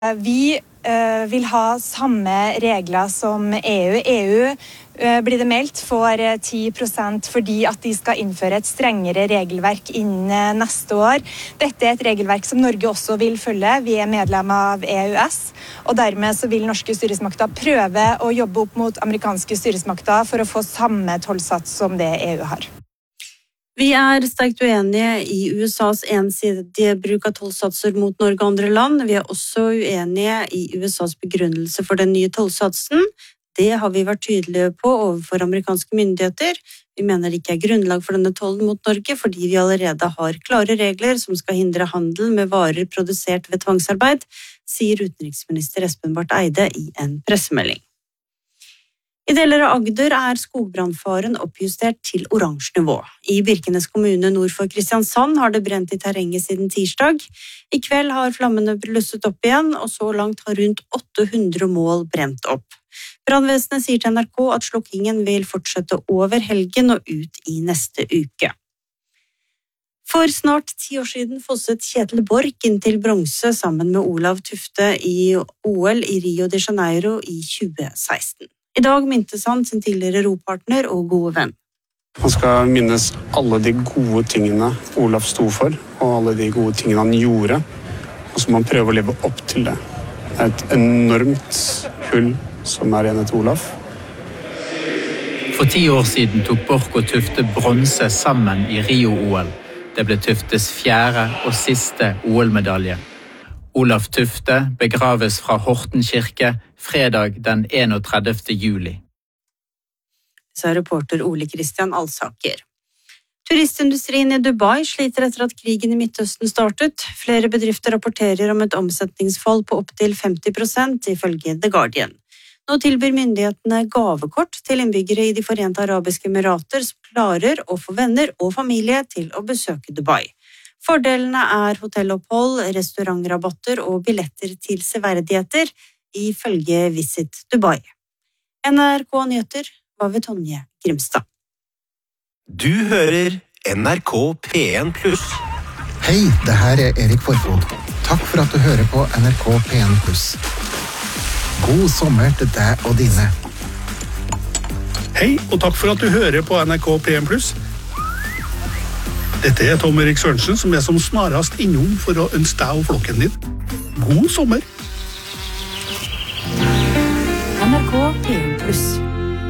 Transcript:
Vi vil ha samme regler som EU. EU blir det meldt for 10% fordi at de skal innføre et strengere regelverk innen neste år. Dette er et regelverk som Norge også vil følge. Vi er medlem av EØS, og dermed så vil norske styresmakter prøve å jobbe opp mot amerikanske styresmakter for å få samme tollsats som det EU har. Vi er sterkt uenige i USAs ensidige bruk av tollsatser mot Norge og andre land. Vi er også uenige i USAs begrunnelse for den nye tollsatsen. Det har vi vært tydelige på overfor amerikanske myndigheter. Vi mener det ikke er grunnlag for denne tollen mot Norge, fordi vi allerede har klare regler som skal hindre handel med varer produsert ved tvangsarbeid, sier utenriksminister Espen Barth Eide i en pressemelding. I deler av Agder er skogbrannfaren oppjustert til oransje nivå. I Birkenes kommune nord for Kristiansand har det brent i terrenget siden tirsdag. I kveld har flammene blusset opp igjen, og så langt har rundt 800 mål brent opp. Brannvesenet sier til NRK at slokkingen vil fortsette over helgen og ut i neste uke. For snart 10 år siden fosset Kjetil Borch inn til bronse sammen med Olav Tufte i OL i Rio de Janeiro i 2016. I dag mintes han sin tidligere ropartner og gode venn. Man skal minnes alle de gode tingene Olav sto for, og alle de gode tingene han gjorde, og så må man prøve å leve opp til det. Det er et enormt hull som er igjen etter Olav. For 10 år siden tok Borch og Tufte bronse sammen i Rio-OL. Det ble Tuftes 4. og siste OL-medalje. Olav Tufte begraves fra Horten kirke fredag den 31. juli. Så reporter Ole Kristian Alsaker. Turistindustrien i Dubai sliter etter at krigen i Midtøsten startet. Flere bedrifter rapporterer om et omsetningsfall på opptil 50% ifølge The Guardian. Nå tilbyr myndighetene gavekort til innbyggere i de Forente Arabiske Emirater som klarer å få venner og familie til å besøke Dubai. Fordelene er hotellopphold, restaurantrabatter og billetter til severdigheter, ifølge Visit Dubai. NRK Nyheter var ved Tonje Grimstad. Du hører NRK P1+. Hei, det her er Erik Forfod. Takk for at du hører på NRK P1+. God sommer til deg og dine. Hei, og takk for at du hører på NRK P1+. Dette er Tom Erik Sørensen, som er som snarast innom for å ønske deg og flokken din god sommer.